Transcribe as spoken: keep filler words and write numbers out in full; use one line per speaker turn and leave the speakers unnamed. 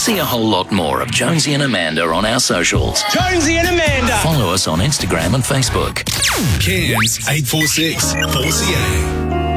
See a whole lot more of Jonesy and Amanda on our socials.
Jonesy and Amanda.
Follow us on Instagram and Facebook.
Cairns eight four six four C A.